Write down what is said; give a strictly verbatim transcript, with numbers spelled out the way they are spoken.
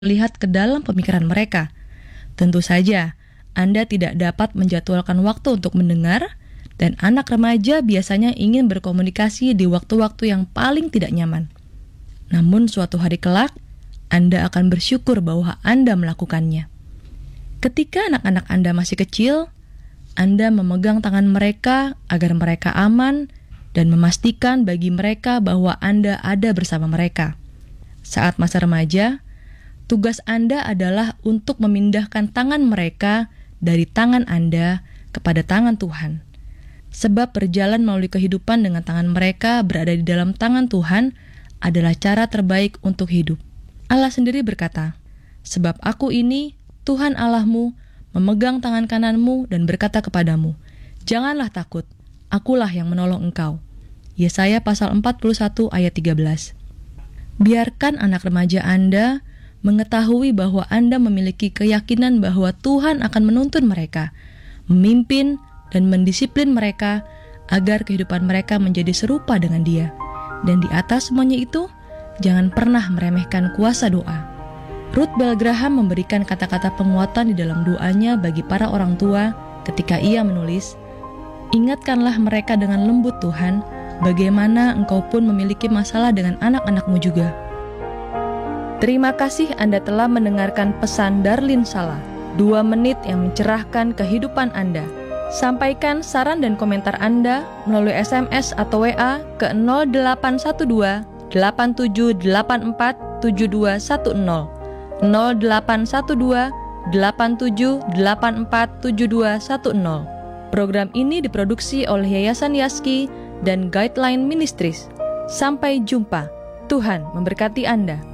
melihat ke dalam pemikiran mereka. Tentu saja, Anda tidak dapat menjadwalkan waktu untuk mendengar, dan anak remaja biasanya ingin berkomunikasi di waktu-waktu yang paling tidak nyaman. Namun suatu hari kelak, Anda akan bersyukur bahwa Anda melakukannya. Ketika anak-anak Anda masih kecil, Anda memegang tangan mereka agar mereka aman dan memastikan bagi mereka bahwa Anda ada bersama mereka. Saat masa remaja, tugas Anda adalah untuk memindahkan tangan mereka dari tangan Anda kepada tangan Tuhan. Sebab berjalan melalui kehidupan dengan tangan mereka berada di dalam tangan Tuhan adalah cara terbaik untuk hidup. Allah sendiri berkata, "Sebab aku ini, Tuhan Allahmu, memegang tangan kananmu dan berkata kepadamu, janganlah takut, akulah yang menolong engkau." Yesaya pasal empat puluh satu ayat tiga belas. Biarkan anak remaja Anda mengetahui bahwa Anda memiliki keyakinan bahwa Tuhan akan menuntun mereka, memimpin dan mendisiplin mereka agar kehidupan mereka menjadi serupa dengan Dia. Dan di atas semuanya itu, jangan pernah meremehkan kuasa doa. Ruth Bell Graham memberikan kata-kata penguatan di dalam doanya bagi para orang tua ketika ia menulis, "Ingatkanlah mereka dengan lembut Tuhan, bagaimana engkau pun memiliki masalah dengan anak-anakmu juga." Terima kasih Anda telah mendengarkan pesan Darlene Sala, dua menit yang mencerahkan kehidupan Anda. Sampaikan saran dan komentar Anda melalui S M S atau W A ke nol delapan satu dua delapan tujuh delapan empat tujuh dua satu nol, nol delapan satu dua delapan tujuh delapan empat tujuh dua satu nol. Program ini diproduksi oleh Yayasan Yaski dan Guideline Ministries. Sampai jumpa. Tuhan memberkati Anda.